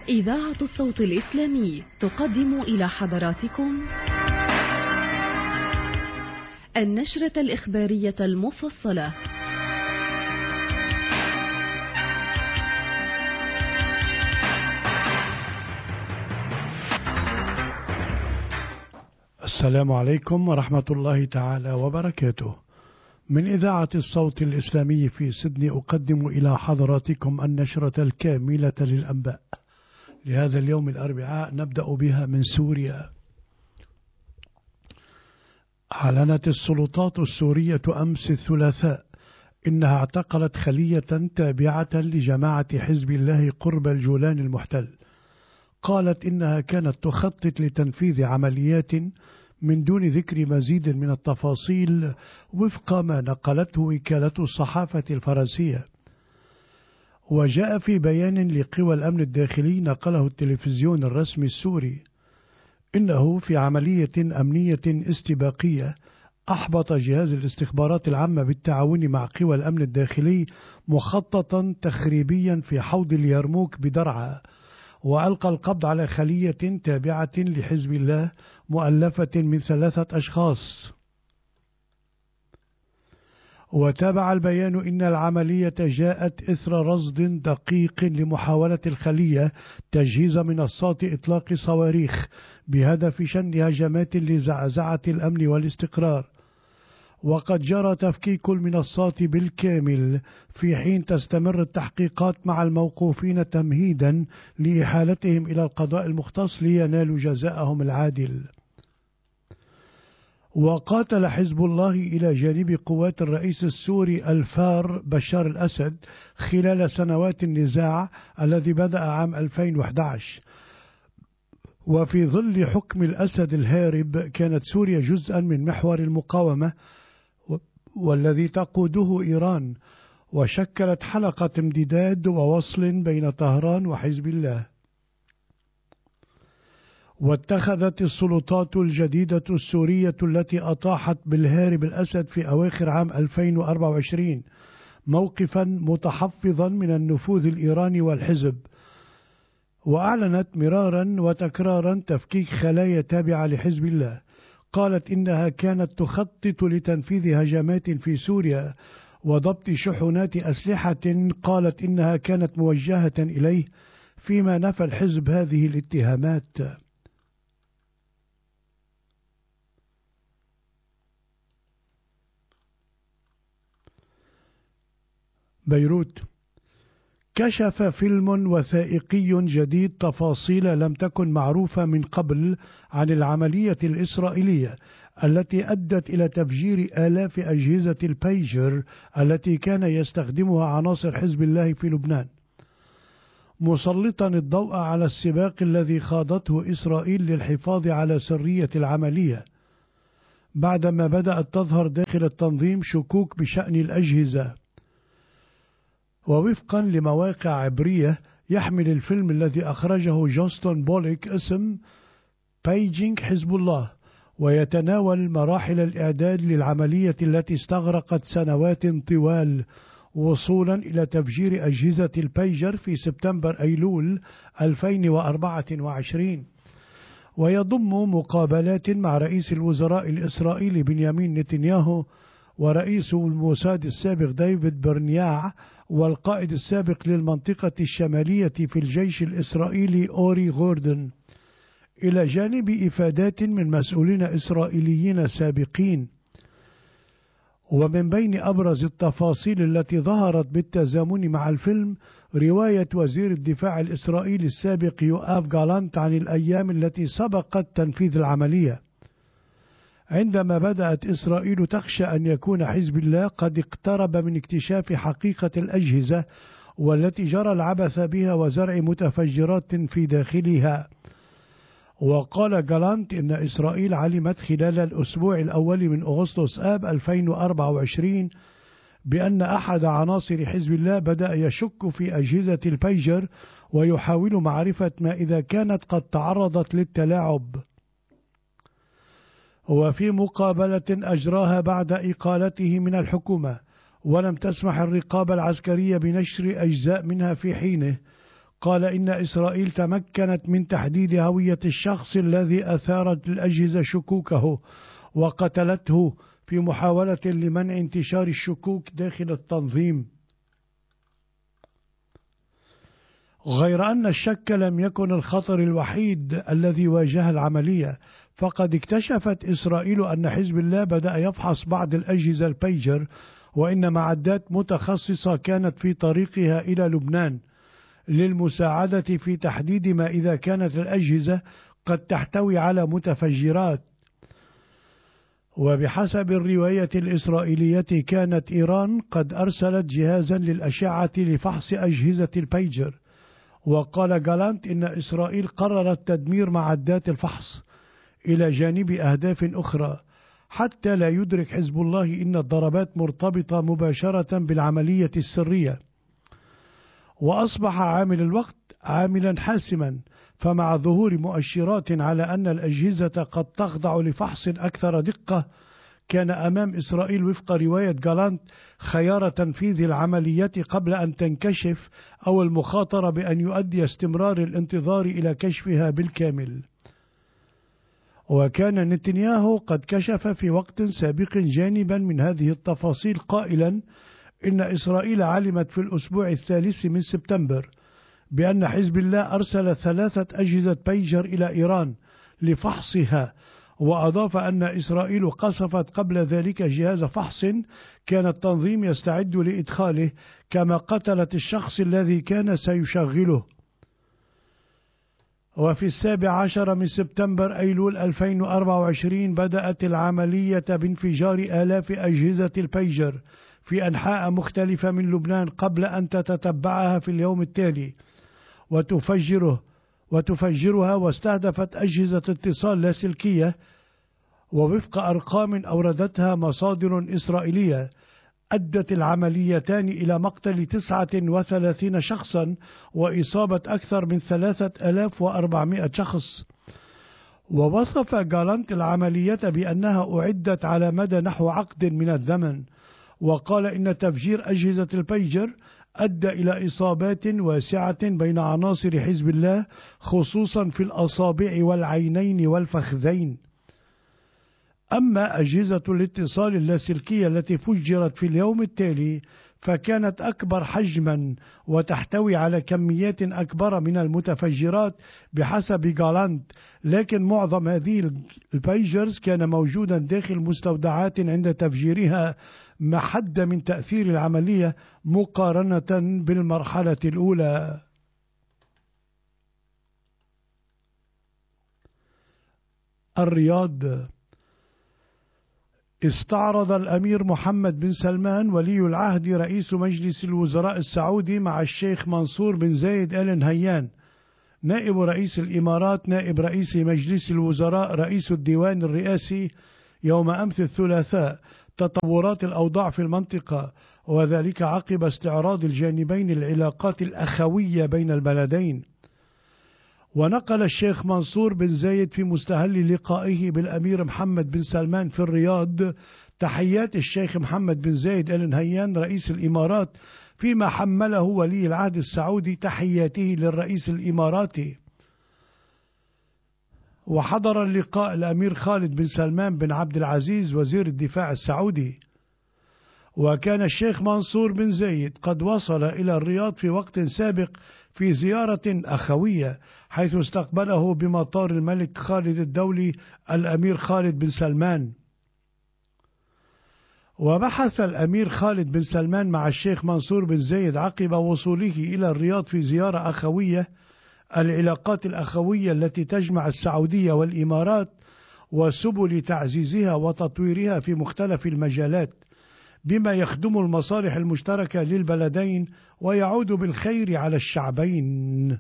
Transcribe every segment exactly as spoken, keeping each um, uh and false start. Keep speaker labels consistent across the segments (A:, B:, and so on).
A: إذاعة الصوت الإسلامي تقدم إلى حضراتكم النشرة الإخبارية المفصلة.
B: السلام عليكم ورحمة الله تعالى وبركاته. من إذاعة الصوت الإسلامي في سيدني أقدم إلى حضراتكم النشرة الكاملة للأنباء لهذا اليوم الأربعاء. نبدأ بها من سوريا. أعلنت السلطات السورية أمس الثلاثاء إنها اعتقلت خلية تابعة لجماعة حزب الله قرب الجولان المحتل. قالت إنها كانت تخطط لتنفيذ عمليات من دون ذكر مزيد من التفاصيل وفق ما نقلته وكالة الصحافة الفرنسية. وجاء في بيان لقوى الأمن الداخلي نقله التلفزيون الرسمي السوري إنه في عملية أمنية استباقية أحبط جهاز الاستخبارات العامة بالتعاون مع قوى الأمن الداخلي مخططا تخريبيا في حوض اليرموك بدرعا، وألقى القبض على خلية تابعة لحزب الله مؤلفة من ثلاثة أشخاص. وتابع البيان إن العملية جاءت إثر رصد دقيق لمحاولة الخلية تجهيز منصات إطلاق صواريخ بهدف شن هجمات لزعزعة الأمن والاستقرار. وقد جرى تفكيك المنصات بالكامل في حين تستمر التحقيقات مع الموقوفين تمهيدا لإحالتهم إلى القضاء المختص لينالوا جزاءهم العادل. وقاتل حزب الله إلى جانب قوات الرئيس السوري الفار بشار الأسد خلال سنوات النزاع الذي بدأ عام ألفين وأحد عشر. وفي ظل حكم الأسد الهارب كانت سوريا جزءا من محور المقاومة والذي تقوده إيران، وشكلت حلقة امتداد ووصل بين طهران وحزب الله. واتخذت السلطات الجديدة السورية التي أطاحت بالهارب الأسد في أواخر عام ألفين وأربعة وعشرين موقفا متحفظا من النفوذ الإيراني والحزب، وأعلنت مرارا وتكرارا تفكيك خلايا تابعة لحزب الله. قالت إنها كانت تخطط لتنفيذ هجمات في سوريا وضبط شحنات أسلحة قالت إنها كانت موجهة إليه، فيما نفى الحزب هذه الاتهامات. بيروت. كشف فيلم وثائقي جديد تفاصيل لم تكن معروفة من قبل عن العملية الإسرائيلية التي أدت إلى تفجير آلاف أجهزة البيجر التي كان يستخدمها عناصر حزب الله في لبنان، مسلطا الضوء على السباق الذي خاضته إسرائيل للحفاظ على سرية العملية بعدما بدأت تظهر داخل التنظيم شكوك بشأن الأجهزة. ووفقا لمواقع عبرية يحمل الفيلم الذي أخرجه جوستون بوليك اسم بيجينج حزب الله، ويتناول مراحل الإعداد للعملية التي استغرقت سنوات طوال وصولا إلى تفجير أجهزة البيجر في سبتمبر أيلول ألفين وأربعة وعشرين. ويضم مقابلات مع رئيس الوزراء الإسرائيلي بنيامين نتنياهو ورئيس الموساد السابق ديفيد برنياع والقائد السابق للمنطقة الشمالية في الجيش الإسرائيلي أوري غوردن، إلى جانب إفادات من مسؤولين إسرائيليين سابقين. ومن بين أبرز التفاصيل التي ظهرت بالتزامن مع الفيلم رواية وزير الدفاع الإسرائيلي السابق يؤاف جالانت عن الأيام التي سبقت تنفيذ العملية، عندما بدأت إسرائيل تخشى أن يكون حزب الله قد اقترب من اكتشاف حقيقة الأجهزة والتي جرى العبث بها وزرع متفجرات في داخلها. وقال جالانت إن إسرائيل علمت خلال الأسبوع الأول من أغسطس آب ألفين وأربعة وعشرين بأن أحد عناصر حزب الله بدأ يشك في أجهزة البيجر ويحاول معرفة ما إذا كانت قد تعرضت للتلاعب. وفي مقابلة أجراها بعد إقالته من الحكومة ولم تسمح الرقابة العسكرية بنشر أجزاء منها في حينه، قال إن إسرائيل تمكنت من تحديد هوية الشخص الذي أثارت الأجهزة شكوكه وقتلته في محاولة لمنع انتشار الشكوك داخل التنظيم. غير أن الشك لم يكن الخطر الوحيد الذي واجه العملية، فقد اكتشفت إسرائيل أن حزب الله بدأ يفحص بعض الأجهزة البيجر، وإن معدات متخصصة كانت في طريقها إلى لبنان للمساعدة في تحديد ما إذا كانت الأجهزة قد تحتوي على متفجرات. وبحسب الرواية الإسرائيلية كانت إيران قد أرسلت جهازا للأشعة لفحص أجهزة البيجر. وقال جالانت إن إسرائيل قررت تدمير معدات الفحص إلى جانب أهداف أخرى حتى لا يدرك حزب الله إن الضربات مرتبطة مباشرة بالعملية السرية. وأصبح عامل الوقت عاملا حاسما، فمع ظهور مؤشرات على أن الأجهزة قد تخضع لفحص أكثر دقة، كان أمام إسرائيل وفق رواية جالانت خيار تنفيذ العملية قبل أن تنكشف أو المخاطرة بأن يؤدي استمرار الانتظار إلى كشفها بالكامل. وكان نتنياهو قد كشف في وقت سابق جانبا من هذه التفاصيل قائلا إن إسرائيل علمت في الأسبوع الثالث من سبتمبر بأن حزب الله أرسل ثلاثة أجهزة بيجر إلى إيران لفحصها، وأضاف أن إسرائيل قصفت قبل ذلك جهاز فحص كان التنظيم يستعد لإدخاله، كما قتلت الشخص الذي كان سيشغله. وفي السابع عشر من سبتمبر أيلول ألفين وأربعة وعشرين بدأت العملية بانفجار آلاف أجهزة البيجر في أنحاء مختلفة من لبنان قبل أن تتتبعها في اليوم التالي وتفجره وتفجرها واستهدفت أجهزة اتصال لاسلكية. ووفق أرقام أوردتها مصادر إسرائيلية أدت العمليتان إلى مقتل تسعة وثلاثين شخصا وإصابة أكثر من ثلاثة آلاف وأربعمائة شخص. ووصف جالانت العملية بأنها أعدت على مدى نحو عقد من الزمن، وقال إن تفجير أجهزة البيجر أدى إلى إصابات واسعة بين عناصر حزب الله خصوصا في الأصابع والعينين والفخذين. أما أجهزة الاتصال اللاسلكية التي فجرت في اليوم التالي فكانت أكبر حجما وتحتوي على كميات أكبر من المتفجرات بحسب جالانت، لكن معظم هذه البيجرز كان موجودا داخل مستودعات عند تفجيرها، ما حد من تأثير العملية مقارنة بالمرحلة الأولى. الرياض. استعرض الأمير محمد بن سلمان ولي العهد رئيس مجلس الوزراء السعودي مع الشيخ منصور بن زايد آل نهيان نائب رئيس الإمارات نائب رئيس مجلس الوزراء رئيس الديوان الرئاسي يوم أمس الثلاثاء تطورات الأوضاع في المنطقة، وذلك عقب استعراض الجانبين العلاقات الأخوية بين البلدين. ونقل الشيخ منصور بن زايد في مستهل لقائه بالأمير محمد بن سلمان في الرياض تحيات الشيخ محمد بن زايد آل نهيان رئيس الإمارات، فيما حمله ولي العهد السعودي تحياته للرئيس الإماراتي. وحضر اللقاء الأمير خالد بن سلمان بن عبد العزيز وزير الدفاع السعودي. وكان الشيخ منصور بن زايد قد وصل إلى الرياض في وقت سابق في زيارة أخوية، حيث استقبله بمطار الملك خالد الدولي الأمير خالد بن سلمان. وبحث الأمير خالد بن سلمان مع الشيخ منصور بن زايد عقب وصوله إلى الرياض في زيارة أخوية العلاقات الأخوية التي تجمع السعودية والإمارات وسبل تعزيزها وتطويرها في مختلف المجالات، بما يخدم المصالح المشتركة للبلدين ويعود بالخير على الشعبين.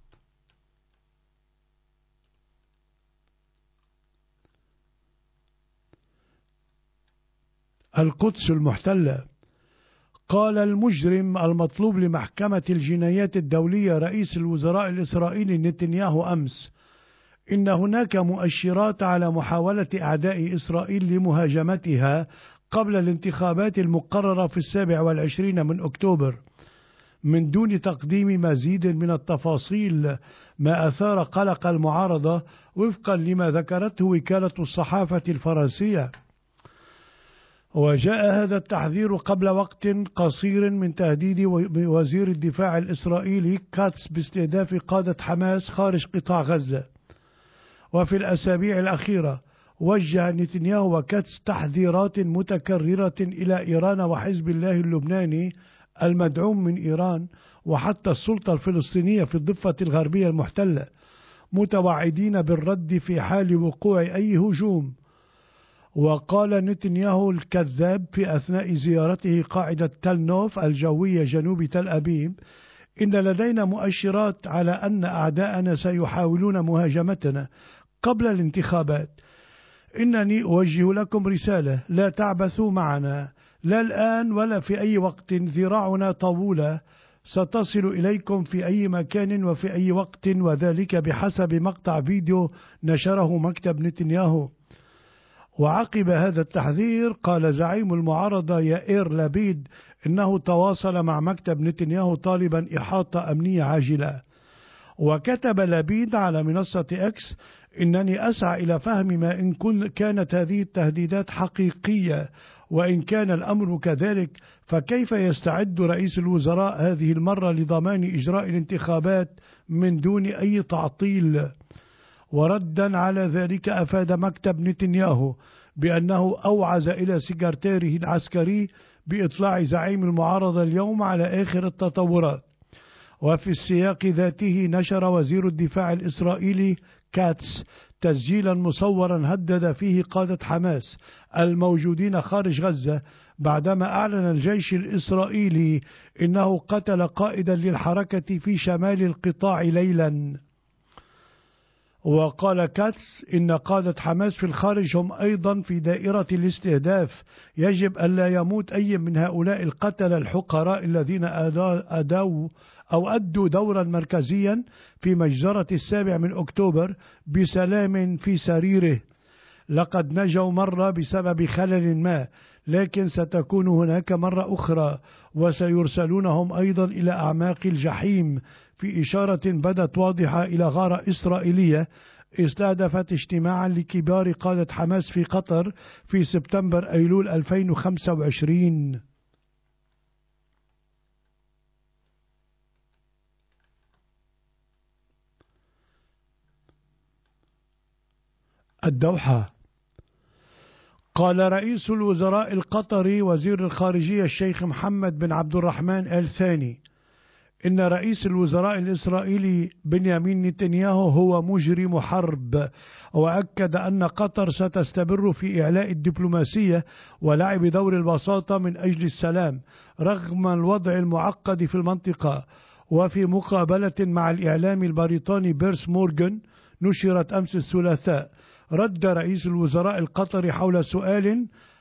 B: القدس المحتلة. قال المجرم المطلوب لمحكمة الجنايات الدولية رئيس الوزراء الإسرائيلي نتنياهو أمس إن هناك مؤشرات على محاولة أعداء إسرائيل لمهاجمتها قبل الانتخابات المقررة في السابع والعشرين من أكتوبر، من دون تقديم مزيد من التفاصيل، ما أثار قلق المعارضة وفقا لما ذكرته وكالة الصحافة الفرنسية. وجاء هذا التحذير قبل وقت قصير من تهديد وزير الدفاع الإسرائيلي كاتس باستهداف قادة حماس خارج قطاع غزة. وفي الأسابيع الأخيرة وجه نتنياهو وكاتس تحذيرات متكررة إلى إيران وحزب الله اللبناني المدعوم من إيران وحتى السلطة الفلسطينية في الضفة الغربية المحتلة، متوعدين بالرد في حال وقوع أي هجوم. وقال نتنياهو الكذاب في أثناء زيارته قاعدة تل نوف الجوية جنوب تل أبيب: إن لدينا مؤشرات على أن أعداءنا سيحاولون مهاجمتنا قبل الانتخابات. إنني أوجه لكم رسالة: لا تعبثوا معنا، لا الآن ولا في أي وقت، ذراعنا طويلة، ستصل إليكم في أي مكان وفي أي وقت. وذلك بحسب مقطع فيديو نشره مكتب نتنياهو. وعقب هذا التحذير قال زعيم المعارضة يائير لابيد إنه تواصل مع مكتب نتنياهو طالبا إحاطة أمنية عاجلة. وكتب لابيد على منصة إكس: إنني أسعى إلى فهم ما إن كانت هذه التهديدات حقيقية، وإن كان الأمر كذلك فكيف يستعد رئيس الوزراء هذه المرة لضمان إجراء الانتخابات من دون أي تعطيل. وردا على ذلك أفاد مكتب نتنياهو بأنه أوعز إلى سكرتيره العسكري بإطلاع زعيم المعارضة اليوم على آخر التطورات. وفي السياق ذاته نشر وزير الدفاع الإسرائيلي كاتس تسجيلا مصورا هدد فيه قادة حماس الموجودين خارج غزة بعدما أعلن الجيش الإسرائيلي إنه قتل قائدا للحركة في شمال القطاع ليلا. وقال كاتس إن قادة حماس في الخارج هم أيضا في دائرة الاستهداف، يجب ألا يموت أي من هؤلاء القتلة الحقراء الذين أدوا أو أدوا دورا مركزيا في مجزرة السابع من أكتوبر بسلام في سريره. لقد نجوا مرة بسبب خلل ما، لكن ستكون هناك مرة أخرى، وسيرسلونهم أيضا إلى أعماق الجحيم، في إشارة بدت واضحة إلى غارة إسرائيلية استهدفت اجتماعا لكبار قادة حماس في قطر في سبتمبر أيلول ألفين وخمسة وعشرين. الدوحة. قال رئيس الوزراء القطري وزير الخارجية الشيخ محمد بن عبد الرحمن آل ثاني إن رئيس الوزراء الإسرائيلي بنيامين نتنياهو هو مجرم حرب، وأكد أن قطر ستستمر في إعلاء الدبلوماسية ولعب دور البساطة من أجل السلام رغم الوضع المعقد في المنطقة. وفي مقابلة مع الإعلام البريطاني بيرس مورغان نشرت أمس الثلاثاء، رد رئيس الوزراء القطري حول سؤال